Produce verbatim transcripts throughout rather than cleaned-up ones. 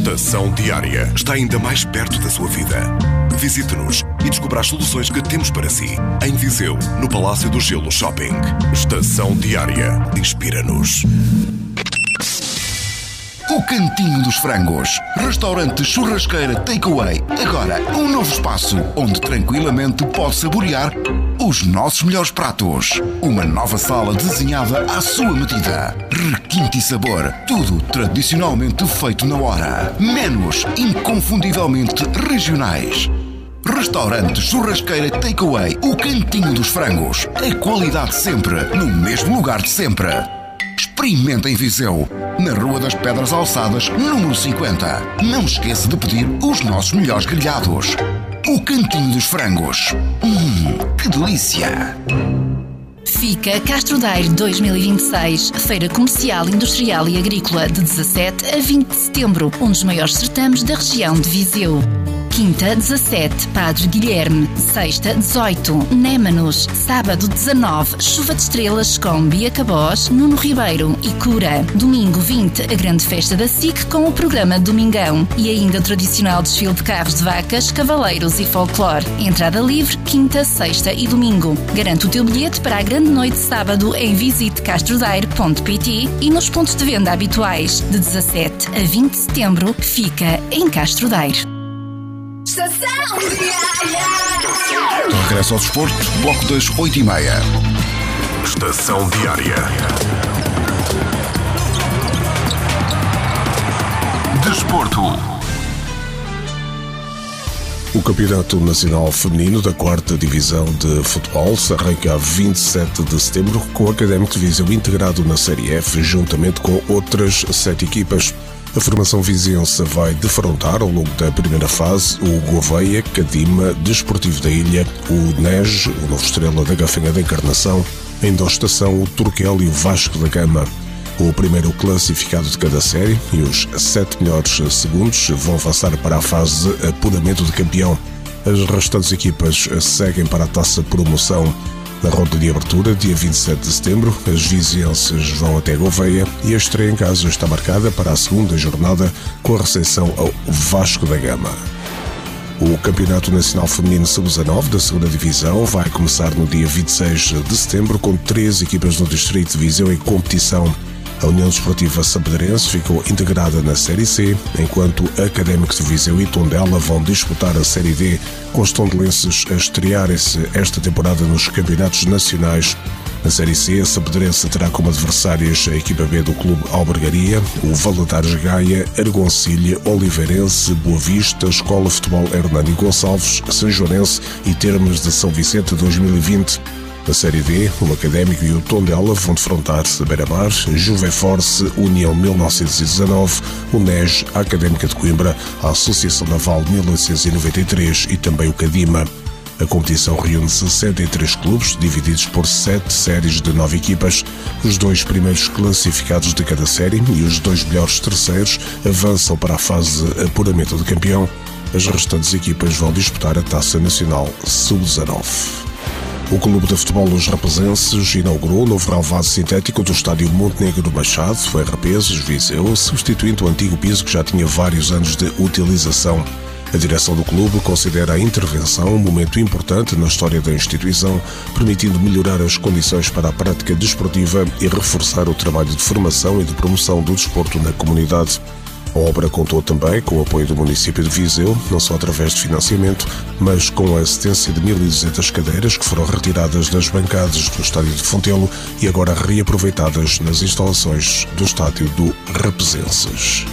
Estação Diária está ainda mais perto da sua vida. Visite-nos e descubra as soluções que temos para si. Em Viseu, no Palácio do Gelo Shopping. Estação Diária. Inspira-nos. O Cantinho dos Frangos. Restaurante churrasqueira takeaway. Agora, um novo espaço onde tranquilamente pode saborear os nossos melhores pratos. Uma nova sala desenhada à sua medida. Requinte e sabor. Tudo tradicionalmente feito na hora. Menus inconfundivelmente regionais. Restaurante churrasqueira takeaway. O Cantinho dos Frangos. A qualidade sempre, no mesmo lugar de sempre. Experimenta em Viseu, na Rua das Pedras Alçadas, número cinquenta. Não esqueça de pedir os nossos melhores grelhados. O Cantinho dos Frangos. Hum, que delícia! Fica Castro Daire dois mil e vinte e seis, Feira Comercial, Industrial e Agrícola, de dezassete a vinte de setembro, um dos maiores certames da região de Viseu. Quinta, dezassete, Padre Guilherme. Sexta, dezoito, Némanos. Sábado, dezanove, Chuva de Estrelas com Bia Cabós, Nuno Ribeiro e Cura. Domingo, vinte, a grande festa da S I C com o programa Domingão. E ainda o tradicional desfile de carros de vacas, cavaleiros e folclore. Entrada livre, quinta, sexta e domingo. Garante o teu bilhete para a grande noite de sábado em visite castrodaire ponto pt e nos pontos de venda habituais. De dezassete a vinte de setembro, fica em Castro Daire. Estação Diária. Regresso ao desporto, bloco das oito e meia. Estação Diária. Desporto. O Campeonato Nacional Feminino da quarta Divisão de Futebol se arranca a vinte e sete de setembro com o Académico de Viseu integrado na Série F juntamente com outras sete equipas. A formação viziense vai defrontar ao longo da primeira fase o Gouveia, Cadima, Desportivo da Ilha, o N E S, o Novo Estrela da Gafanha da Encarnação, em Dostação, o Turquel e o Vasco da Gama. O primeiro classificado de cada série e os sete melhores segundos vão avançar para a fase de apuramento de campeão. As restantes equipas seguem para a Taça Promoção. Na ronda de abertura, dia vinte e sete de setembro, as vizienses vão até Gouveia e a estreia em casa está marcada para a segunda jornada com a recepção ao Vasco da Gama. O Campeonato Nacional Feminino sub dezanove da segunda Divisão vai começar no dia vinte e seis de setembro com três equipas do Distrito de Viseu em competição. A União Desportiva Sampedrense ficou integrada na Série C, enquanto Académicos de Viseu e Tondela vão disputar a Série D, com os tondelenses a estrearem-se esta temporada nos campeonatos nacionais. Na Série C, a Sampedrense terá como adversárias a equipa B do Clube Albergaria, o Valadares Gaia, Argoncilha, Oliveirense, Boa Vista, Escola Futebol Hernani Gonçalves, São Joanense e Termas de São Vicente dois mil e vinte. Na Série D, o Académico e o Tondela vão defrontar-se a Beira-Mar, Juveforce, União mil novecentos e dezanove, o N E S, a Académica de Coimbra, a Associação Naval mil oitocentos e noventa e três e também o Cadima. A competição reúne sessenta e três clubes, divididos por sete séries de nove equipas. Os dois primeiros classificados de cada série e os dois melhores terceiros avançam para a fase de apuramento de campeão. As restantes equipas vão disputar a Taça Nacional sub dezanove. O Clube de Futebol dos Rapazenses inaugurou o novo relvado sintético do estádio Montenegro Machado, R Ps Viseu, substituindo o antigo piso que já tinha vários anos de utilização. A direção do clube considera a intervenção um momento importante na história da instituição, permitindo melhorar as condições para a prática desportiva e reforçar o trabalho de formação e de promoção do desporto na comunidade. A obra contou também com o apoio do município de Viseu, não só através de financiamento, mas com a assistência de mil e duzentas cadeiras que foram retiradas das bancadas do estádio de Fontelo e agora reaproveitadas nas instalações do estádio do Rapezenses.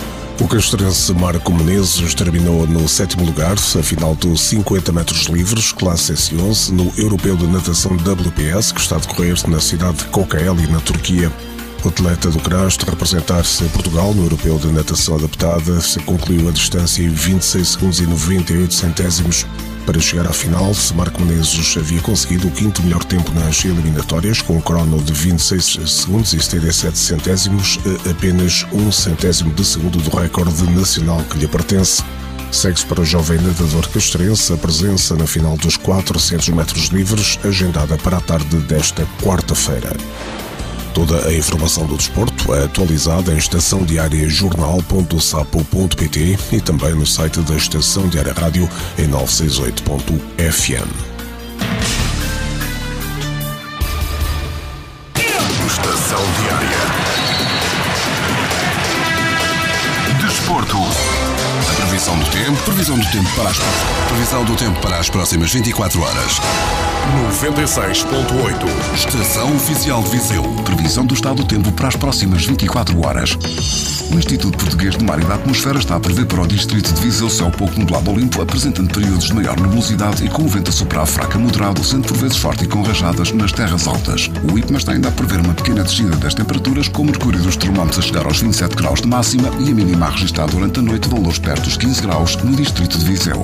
O castrense Marco Menezes terminou no sétimo lugar, a final dos cinquenta metros livres, classe S onze, no Europeu de Natação W P S, que está a decorrer na cidade de Kocaeli, na Turquia. O atleta do CRAS de representar-se a Portugal no Europeu de Natação Adaptada se concluiu a distância em vinte e seis segundos e noventa e oito centésimos. Para chegar à final, Marco Menezes havia conseguido o quinto melhor tempo nas eliminatórias, com um crono de vinte e seis segundos e setenta e sete centésimos, a apenas um centésimo de segundo do recorde nacional que lhe pertence. Segue-se para o jovem nadador castrense a presença na final dos quatrocentos metros livres, agendada para a tarde desta quarta-feira. Toda a informação do desporto é atualizada em estação diária jornal ponto sapo ponto pt e também no site da Estação Diária Rádio em novecentos e sessenta e oito ponto f m. Estação Diária. Desporto. A previsão do tempo, previsão do tempo para as previsão do tempo para as próximas vinte e quatro horas. noventa e seis ponto oito. Estação Oficial de Viseu. Previsão do estado do tempo para as próximas vinte e quatro horas. O Instituto Português de Mar e da Atmosfera está a prever para o distrito de Viseu céu pouco nublado ou limpo, apresentando períodos de maior nebulosidade e com o vento a soprar fraco a moderado, sendo por vezes forte e com rajadas nas terras altas. O IPMA está ainda a prever uma pequena descida das temperaturas, com o mercúrio dos termómetros a chegar aos vinte e sete graus de máxima e a mínima a registrar durante a noite valores perto dos quinze graus no distrito de Viseu.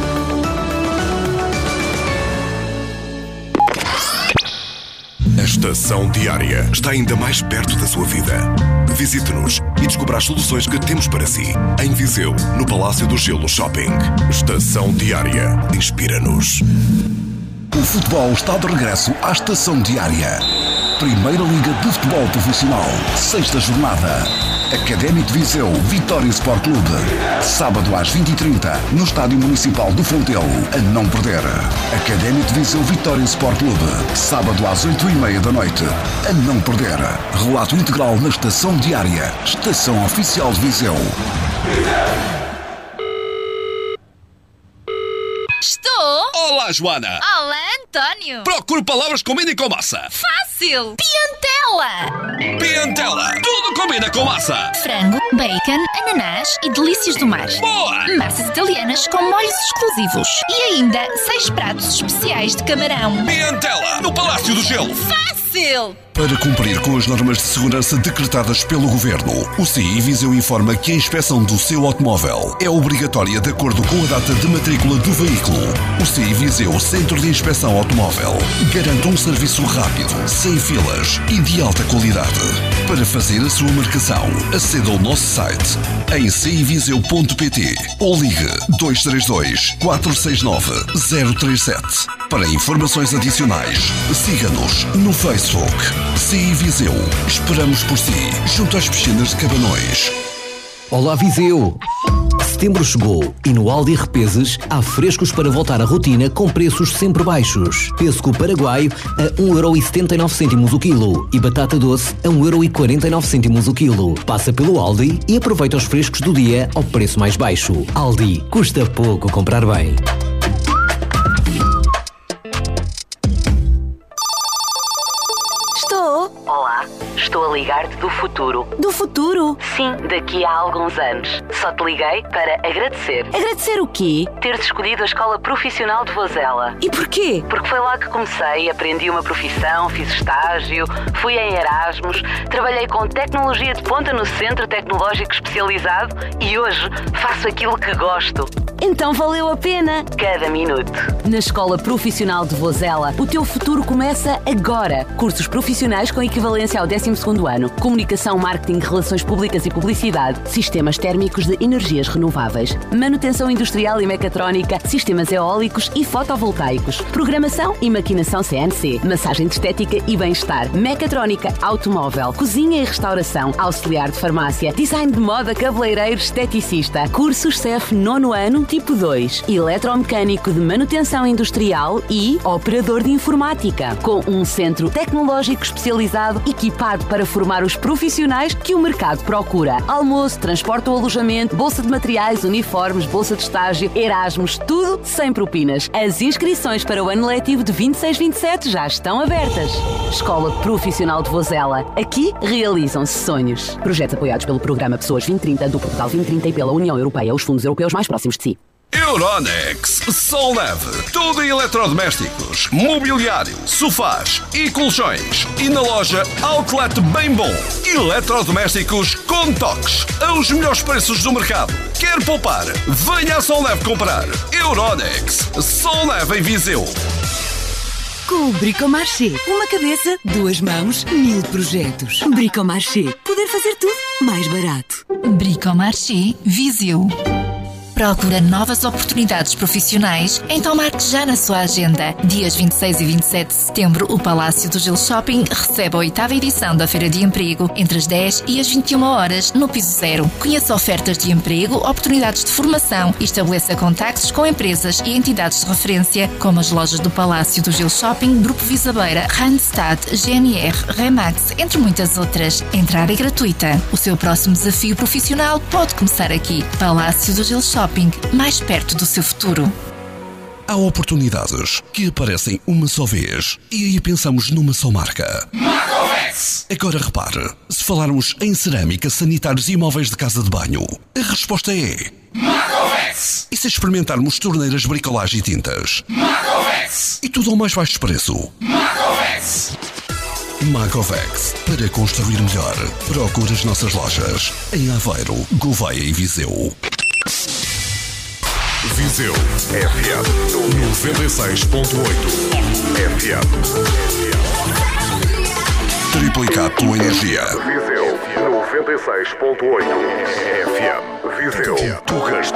A Estação Diária está ainda mais perto da sua vida. Visite-nos e descubra as soluções que temos para si. Em Viseu, no Palácio do Gelo Shopping. Estação Diária. Inspira-nos. O futebol está de regresso à Estação Diária. Primeira Liga de Futebol Profissional. Sexta jornada. Académico de Viseu, Vitória Sport Clube. Sábado às vinte e trinta, no Estádio Municipal do Fontelo. A não perder. Académico de Viseu, Vitória Sport Clube. Sábado às oito e meia da noite. A não perder. Relato integral na Estação Diária. Estação Oficial de Viseu. Estou? Olá, Joana! Olá, António! Procuro palavras que combinem com massa. Fácil! Piantela! Piantela! Tudo combina com massa! Frango, bacon, ananás e delícias do mar. Boa! Massas italianas com molhos exclusivos. E ainda seis pratos especiais de camarão. Piantela! No Palácio do Gelo! Fácil! Para cumprir com as normas de segurança decretadas pelo Governo, o C I Viseu informa que a inspeção do seu automóvel é obrigatória de acordo com a data de matrícula do veículo. O C I Viseu Centro de Inspeção Automóvel garante um serviço rápido, sem filas e de alta qualidade. Para fazer a sua marcação, aceda ao nosso site em c i viseu ponto p t ou ligue dois três dois, quatro seis nove, zero três sete. Para informações adicionais, siga-nos no Facebook. C I Viseu. Esperamos por si, junto às piscinas de Cabanões. Olá, Viseu! Setembro chegou e no Aldi Repeses há frescos para voltar à rotina com preços sempre baixos. Pêssego paraguaio a um euro e setenta e nove cêntimos o quilo e batata doce a um euro e quarenta e nove cêntimos o quilo. Passa pelo Aldi e aproveita os frescos do dia ao preço mais baixo. Aldi, custa pouco comprar bem. Estou. Olá, estou a ligar-te do futuro. Do futuro? Sim, daqui a alguns anos. Só te liguei para agradecer. Agradecer o quê? Ter-te escolhido a Escola Profissional de Vozela. E porquê? Porque foi lá que comecei, aprendi uma profissão, fiz estágio, fui em Erasmus, trabalhei com tecnologia de ponta no Centro Tecnológico Especializado e hoje faço aquilo que gosto. Então valeu a pena. Cada minuto. Na Escola Profissional de Vozela, o teu futuro começa agora. Cursos profissionais com equivalência ao décimo segundo ano. Comunicação, marketing, relações públicas e publicidade. Sistemas térmicos de energias renováveis. Manutenção industrial e mecatrónica. Sistemas eólicos e fotovoltaicos. Programação e maquinação C N C. Massagem de estética e bem-estar. Mecatrónica, automóvel. Cozinha e restauração. Auxiliar de farmácia. Design de moda, cabeleireiro, esteticista. Cursos C E F nono ano, tipo dois. Eletromecânico de manutenção industrial e operador de informática. Com um centro tecnológico especializado equipado para formar os profissionais que o mercado procura. Almoço, transporte ou alojamento, bolsa de materiais, uniformes, bolsa de estágio, Erasmus, tudo sem propinas. As inscrições para o ano letivo de vinte e seis vinte e sete já estão abertas. Escola Profissional de Vozela. Aqui realizam-se sonhos. Projetos apoiados pelo Programa Pessoas vinte trinta do Portugal vinte trinta e pela União Europeia, os fundos europeus mais próximos de si. Euronext, Solneve, tudo em eletrodomésticos, mobiliário, sofás e colchões. E na loja Outlet Bem Bom, eletrodomésticos com toques, aos melhores preços do mercado. Quer poupar? Venha a Solneve comprar. Euronext, Solneve em Viseu. Com o Bricomarché, uma cabeça, duas mãos, mil projetos. Bricomarché, poder fazer tudo mais barato. Bricomarché Viseu. procura novas oportunidades profissionais? Então marque já na sua agenda. Dias vinte e seis e vinte e sete de setembro, o Palácio do Gelo Shopping recebe a oitava edição da Feira de Emprego, entre as dez e as vinte e uma horas, no Piso Zero. Conheça ofertas de emprego, oportunidades de formação e estabeleça contactos com empresas e entidades de referência, como as lojas do Palácio do Gelo Shopping, Grupo Visabeira, Randstad, G N R, Remax, entre muitas outras. Entrada é gratuita. O seu próximo desafio profissional pode começar aqui. Palácio do Gelo Shopping, mais perto do seu futuro. Há oportunidades que aparecem uma só vez e aí pensamos numa só marca. Macovex! Agora repare, se falarmos em cerâmica, sanitários e móveis de casa de banho, a resposta é Macovex! E se experimentarmos torneiras, bricolagem e tintas? Macovex! E tudo ao mais baixo preço? Macovex! Macovex, para construir melhor. Procure as nossas lojas em Aveiro, Gouveia e Viseu. Viseu F M noventa e seis ponto oito. F M Triplicato Energia. Viseu noventa e seis ponto oito. F M Viseu. Tu